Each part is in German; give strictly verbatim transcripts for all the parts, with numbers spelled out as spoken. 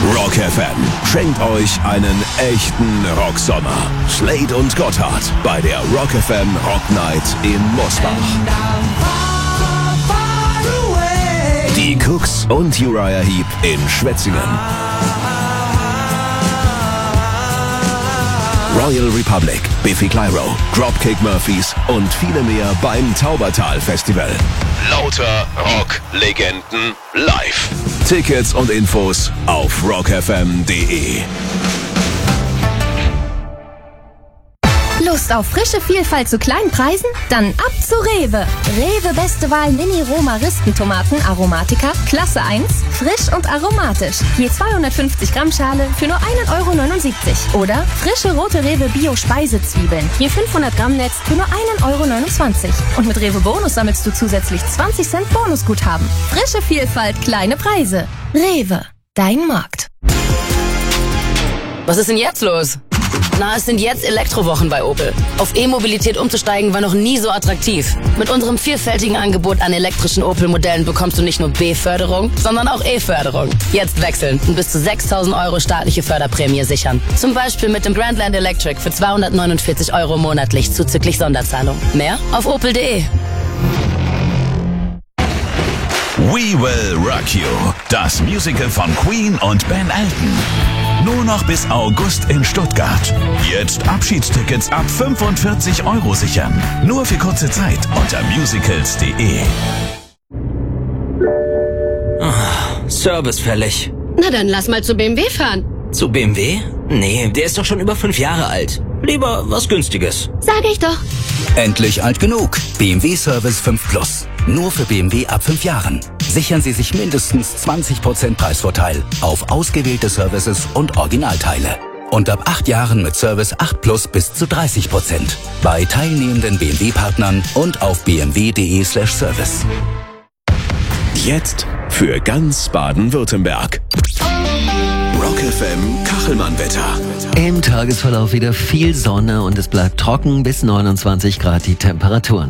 Rock F M schenkt euch einen echten Rocksommer. Slade und Gotthard bei der Rock F M Rock Night in Mosbach. Die Cooks und Uriah Heep in Schwetzingen. Royal Republic, Biffy Clyro, Dropkick Murphys und viele mehr beim Taubertal Festival. Lauter Rock-Legenden live. Tickets und Infos auf rock f m punkt d e. Lust auf frische Vielfalt zu kleinen Preisen? Dann ab zu Rewe. Rewe Beste Wahl Mini-Roma-Ristentomaten Aromatica, Klasse eins, frisch und aromatisch. Je zweihundertfünfzig Gramm Schale für nur ein Euro neunundsiebzig. Oder frische rote Rewe Bio-Speisezwiebeln. Je fünfhundert Gramm Netz für nur ein Euro neunundzwanzig. Und mit Rewe Bonus sammelst du zusätzlich zwanzig Cent Bonusguthaben. Frische Vielfalt, kleine Preise. Rewe, dein Markt. Was ist denn jetzt los? Na, es sind jetzt Elektrowochen bei Opel. Auf E-Mobilität umzusteigen war noch nie so attraktiv. Mit unserem vielfältigen Angebot an elektrischen Opel-Modellen bekommst du nicht nur B-Förderung, sondern auch E-Förderung. Jetzt wechseln und bis zu sechstausend Euro staatliche Förderprämie sichern. Zum Beispiel mit dem Grandland Electric für zweihundertneunundvierzig Euro monatlich zuzüglich Sonderzahlung. Mehr auf opel punkt de. We Will Rock You, das Musical von Queen und Ben Elton. Nur noch bis August in Stuttgart. Jetzt Abschiedstickets ab fünfundvierzig Euro sichern. Nur für kurze Zeit unter musicals punkt de. Oh, Service fällig. Na dann lass mal zu B M W fahren. Zu B M W? Nee, der ist doch schon über fünf Jahre alt. Lieber was Günstiges. Sag ich doch. Endlich alt genug. B M W Service fünf Plus. Nur für B M W ab fünf Jahren. Sichern Sie sich mindestens zwanzig Prozent Preisvorteil auf ausgewählte Services und Originalteile. Und ab acht Jahren mit Service acht Plus bis zu dreißig Prozent. Bei teilnehmenden B M W-Partnern und auf b m w punkt de slash service. Jetzt für ganz Baden-Württemberg. Rock F M Kachelmann-Wetter. Im Tagesverlauf wieder viel Sonne und es bleibt trocken, bis neunundzwanzig Grad die Temperaturen.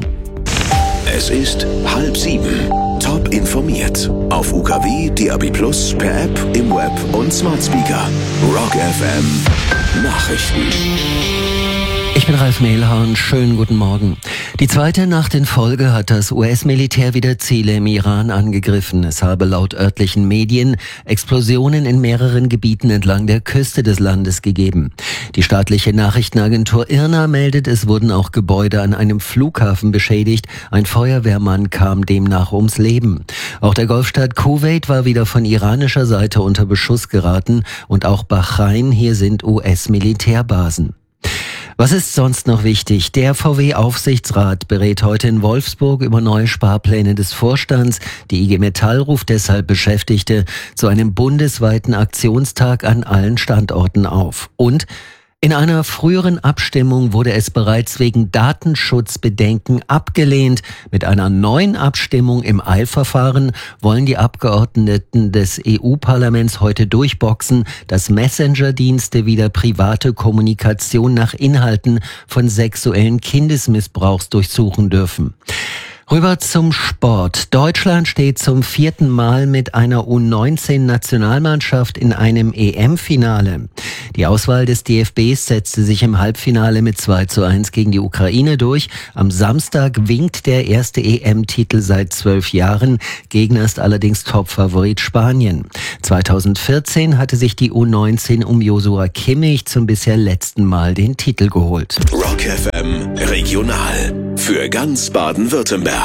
Es ist halb sieben. Top informiert. Auf U K W, D A B plus, per App, im Web und Smart Speaker. Rock F M Nachrichten. Ich bin Ralf Mehlhorn, schönen guten Morgen. Die zweite Nacht in Folge hat das U S-Militär wieder Ziele im Iran angegriffen. Es habe laut örtlichen Medien Explosionen in mehreren Gebieten entlang der Küste des Landes gegeben. Die staatliche Nachrichtenagentur I R N A meldet, es wurden auch Gebäude an einem Flughafen beschädigt. Ein Feuerwehrmann kam demnach ums Leben. Auch der Golfstaat Kuwait war wieder von iranischer Seite unter Beschuss geraten und auch Bahrain, hier sind U S-Militärbasen. Was ist sonst noch wichtig? Der V W-Aufsichtsrat berät heute in Wolfsburg über neue Sparpläne des Vorstands. Die I G Metall ruft deshalb Beschäftigte zu einem bundesweiten Aktionstag an allen Standorten auf. Und in einer früheren Abstimmung wurde es bereits wegen Datenschutzbedenken abgelehnt. Mit einer neuen Abstimmung im Eilverfahren wollen die Abgeordneten des E U-Parlaments heute durchboxen, dass Messenger-Dienste wieder private Kommunikation nach Inhalten von sexuellen Kindesmissbrauchs durchsuchen dürfen. Rüber zum Sport. Deutschland steht zum vierten Mal mit einer U neunzehn Nationalmannschaft in einem E M-Finale. Die Auswahl des D F Bs setzte sich im Halbfinale mit zwei zu eins gegen die Ukraine durch. Am Samstag winkt der erste E M-Titel seit zwölf Jahren. Gegner ist allerdings Topfavorit Spanien. zweitausendvierzehn hatte sich die U neunzehn um Joshua Kimmich zum bisher letzten Mal den Titel geholt. Rock F M Regional. Für ganz Baden-Württemberg.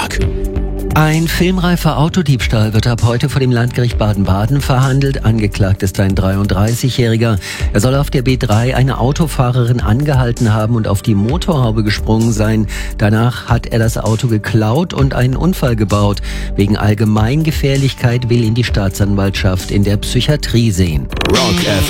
Ein filmreifer Autodiebstahl wird ab heute vor dem Landgericht Baden-Baden verhandelt. Angeklagt ist ein dreiunddreißigjähriger. Er soll auf der B drei eine Autofahrerin angehalten haben und auf die Motorhaube gesprungen sein. Danach hat er das Auto geklaut und einen Unfall gebaut. Wegen Allgemeingefährlichkeit will ihn die Staatsanwaltschaft in der Psychiatrie sehen. Rock F